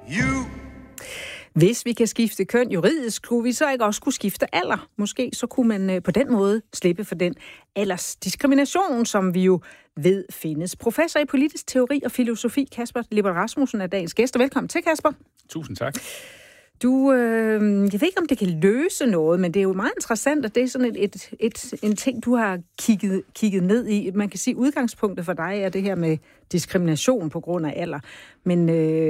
Hvis vi kan skifte køn juridisk, skulle vi så ikke også kunne skifte alder? Måske så kunne man på den måde slippe for den aldersdiskrimination, som vi jo ved findes. Professor i politisk teori og filosofi, Kasper Lippert Rasmussen, er dagens gæst. Velkommen til, Kasper. Tusind tak. Jeg ved ikke, om det kan løse noget, men det er jo meget interessant, at det er sådan en ting, du har kigget ned i. Man kan sige, at udgangspunktet for dig er det her med diskrimination på grund af alder. Men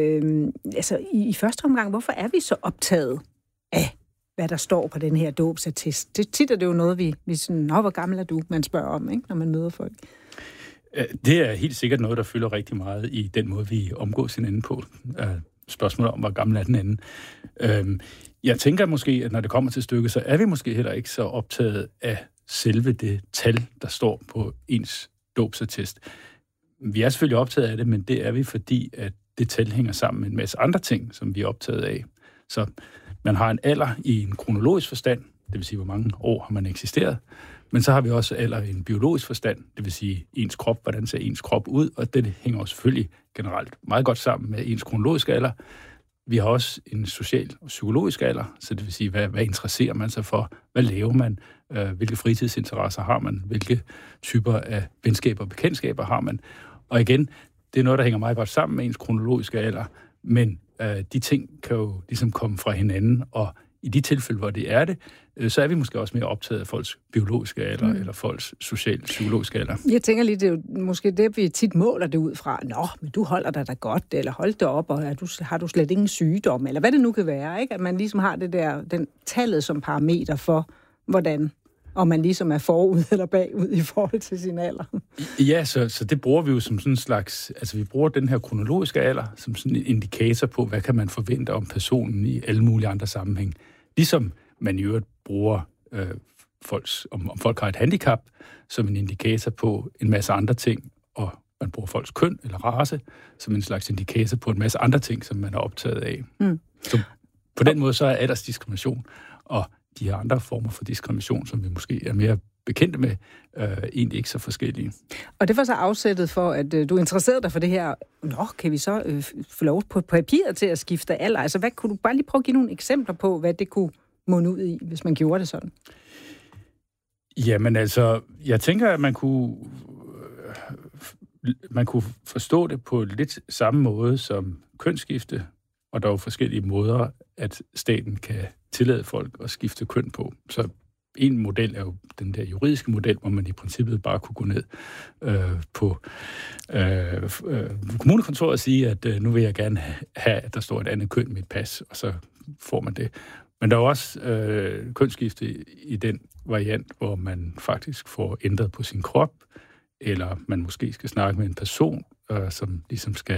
i første omgang, hvorfor er vi så optaget af, hvad der står på den her dåbsattest? Tit er det jo noget, vi sådan, hvor gammel er du, man spørger om, ikke, når man møder folk. Det er helt sikkert noget, der fylder rigtig meget i den måde, vi omgås hinanden på. Spørgsmålet om, hvor gammel er den anden. Jeg tænker måske, at når det kommer til stykket, så er vi måske heller ikke så optaget af selve det tal, der står på ens dåbsattest. Vi er selvfølgelig optaget af det, men det er vi, fordi at det tal hænger sammen med en masse andre ting, som vi er optaget af. Så man har en alder i en kronologisk forstand, det vil sige, hvor mange år har man eksisteret, men så har vi også alder i en biologisk forstand, det vil sige ens krop, hvordan ser ens krop ud, og det hænger jo selvfølgelig generelt meget godt sammen med ens kronologiske alder. Vi har også en social og psykologisk alder, så det vil sige, hvad interesserer man sig for, hvad laver man, hvilke fritidsinteresser har man, hvilke typer af venskaber og bekendtskaber har man. Og igen, det er noget, der hænger meget godt sammen med ens kronologiske alder, men de ting kan jo ligesom komme fra hinanden, og i de tilfælde, hvor det er det, så er vi måske også mere optaget af folks biologiske alder, eller folks social-psykologiske alder. Jeg tænker lige, det er jo måske det, vi tit måler det ud fra. Nå, men du holder dig da godt, eller hold dig op, og har du slet ingen sygdom, eller hvad det nu kan være, ikke? At man ligesom har den tallet som parameter for, hvordan, og man ligesom er forud eller bagud i forhold til sin alder. Ja, så det bruger vi jo som sådan en slags, altså vi bruger den her kronologiske alder som sådan en indikator på, hvad kan man forvente om personen i alle mulige andre sammenhæng. Ligesom man i øvrigt bruger om folk har et handicap som en indikator på en masse andre ting, og man bruger folks køn eller race som en slags indikator på en masse andre ting, som man er optaget af. Så på den måde så er aldersdiskrimination og de her andre former for diskrimination, som vi måske er mere bekendte med, egentlig ikke så forskellige. Og det var så afsættet for, at du interesserede dig for det her. Nå, kan vi så få lov på papiret til at skifte alder? Altså, hvad kunne du bare lige prøve at give nogle eksempler på, hvad det kunne munde ud i, hvis man gjorde det sådan? Jamen altså, jeg tænker, at man kunne forstå det på lidt samme måde som kønsskifte, og der er jo forskellige måder, at staten kan tillade folk at skifte køn på. Så en model er jo den der juridiske model, hvor man i princippet bare kunne gå ned på kommunekontoret og sige, at nu vil jeg gerne have, at der står et andet køn i mit pas, og så får man det. Men der er også kønsskifte i den variant, hvor man faktisk får ændret på sin krop, eller man måske skal snakke med en person, som ligesom skal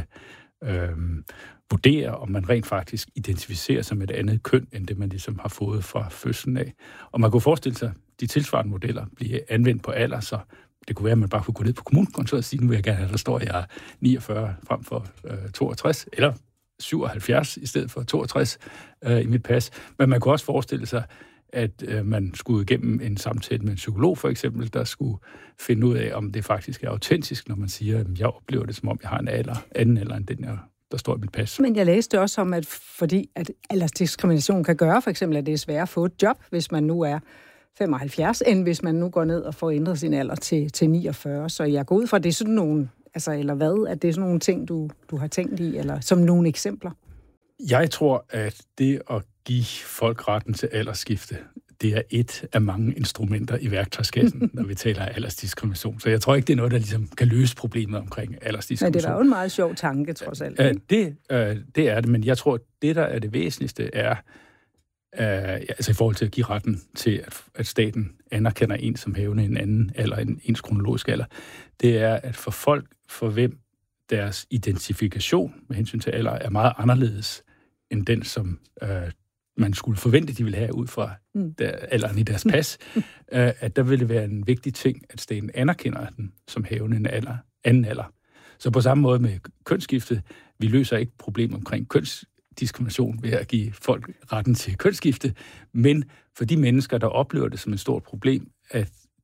vurdere, om man rent faktisk identificerer sig med et andet køn, end det man ligesom har fået fra fødslen af. Og man kunne forestille sig, at de tilsvarende modeller bliver anvendt på alder, så det kunne være, at man bare kunne gå ned på kommunekontoret og sige, nu vil jeg gerne have, der står, at jeg er 49 frem for 62, eller 77 i stedet for 62 i mit pas. Men man kunne også forestille sig, at man skulle igennem en samtale med en psykolog, for eksempel, der skulle finde ud af, om det faktisk er autentisk, når man siger, at jeg oplever det, som om jeg har en anden alder end den, der står i mit pas. Men jeg læste også om, at fordi at aldersdiskrimination kan gøre, for eksempel, at det er svært at få et job, hvis man nu er 75, end hvis man nu går ned og får ændret sin alder til 49. Så jeg går ud fra, at det er sådan nogle, altså, eller hvad, at det er sådan nogle ting, du har tænkt i, eller som nogle eksempler? Jeg tror, at det at give folk retten til aldersskifte, det er et af mange instrumenter i værktøjskassen, når vi taler af aldersdiskrimination. Så jeg tror ikke, det er noget, der ligesom kan løse problemet omkring aldersdiskrimination. Men det var jo en meget sjov tanke, trods alt. Det er det, men jeg tror, at det, der er det væsentligste, er altså i forhold til at give retten til, at staten anerkender en som havende en anden alder end ens kronologiske alder, det er, at for folk, for hvem deres identifikation med hensyn til alder er meget anderledes end den, som man skulle forvente, de ville have ud fra alderen i deres pas, at der ville det være en vigtig ting, at staten anerkender den som havende en anden alder. Så på samme måde med kønsskifte, vi løser ikke problemet omkring kønsdiskrimination ved at give folk retten til kønsskifte, men for de mennesker, der oplever det som et stort problem, at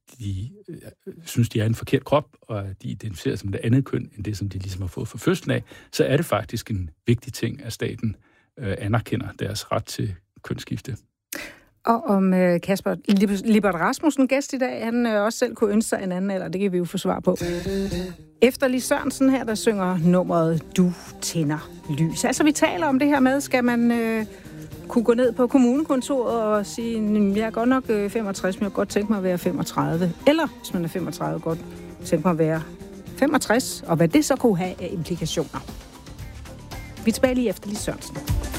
de synes, de er en forkert krop, og de identificerer sig som det andet køn, end det, som de ligesom har fået fra fødslen af, så er det faktisk en vigtig ting, at staten anerkender deres ret til kønsskifte. Og om Kasper Lippert Rasmussen, gæst i dag, han også selv kunne ønske sig en anden alder, det kan vi jo få svar på. Efter Lis Sørensen her, der synger nummeret Du tænder lys. Altså, vi taler om det her med, skal man kunne gå ned på kommunekontoret og sige, jeg er godt nok 65, men jeg kan godt tænke mig at være 35. Eller, hvis man er 35, godt tænke mig at være 65. Og hvad det så kunne have af implikationer. Vi er tilbage lige efter Lis Sørensen.